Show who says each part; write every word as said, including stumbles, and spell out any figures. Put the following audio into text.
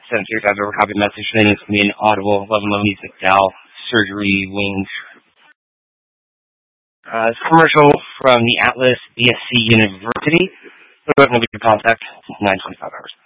Speaker 1: seven three five over copy message. Then it's going to be an audible eleven eleven East McDowell surgery wings. Uh, it's a commercial from the Atlas B S C University. Put up nobody to contact nine twenty-five hours.